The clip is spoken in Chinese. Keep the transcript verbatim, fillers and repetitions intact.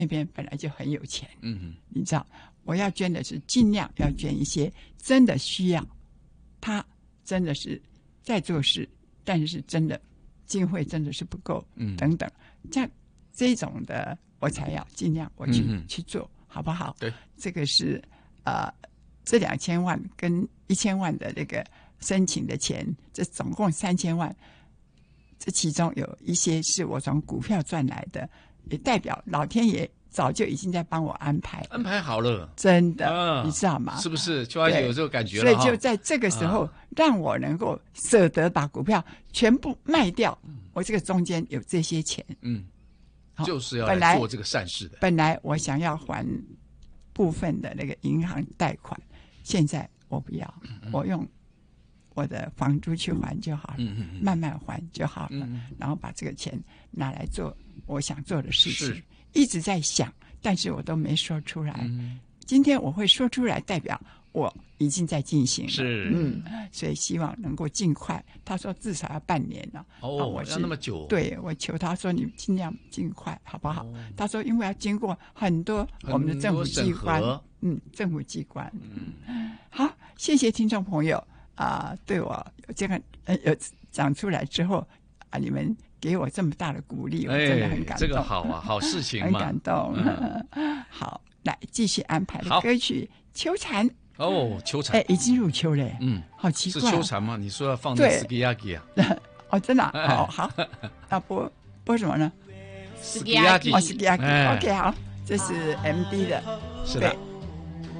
那边本来就很有钱， 嗯， 你知道，我要捐的是尽量要捐一些真的需要，他真的是在做事，但是是真的经费真的是不够， 嗯， 等等，像这种的我才要尽量我去、 嗯、 去做，好不好？ 对， 这个是呃，这两千万跟一千万的那个申请的钱，这总共三千万，这其中有一些是我从股票赚来的，也代表老天爷早就已经在帮我安排， 安排好了， 真的， 啊、 你知道吗？ 是不是？秋华姐有这个感觉了， 所以就在这个时候，啊、让我能够舍得把股票全部卖掉，嗯、我这个中间有这些钱， 嗯，就是要来做这个善事的。 本来我想要还部分的那个银行贷款，现在我不要，嗯、我用我的房租去还就好了， 嗯嗯嗯、 慢慢还就好了， 嗯、 然后把这个钱拿来做我想做的事情。一直在想，但是我都没说出来。 嗯、 今天我会说出来，代表我已经在进行了。 是， 嗯，所以希望能够尽快。他说至少要半年了。 哦，我是要那么久？ 对，我求他说你尽量尽快，好不好？哦、他说因为要经过很多我们的政府机关，嗯，政府机关。嗯，好，谢谢听众朋友啊、呃，对我有这个呃有讲出来之后啊，你们给我这么大的鼓励，我真的很感动。 哎、这个好啊，好事情嘛， 很感动。嗯、好，来继续安排的歌曲《秋蝉》。 哦，秋蝉， 哎，已经入秋了， 嗯， 好奇怪、 是秋蝉吗？你说要放那斯基亚基啊？ 哦，真的、啊，哎、哦好，那播播什么呢？ 斯基亚基， 哦，斯基亚基 ，OK， 好，这是 M D 的， 是的。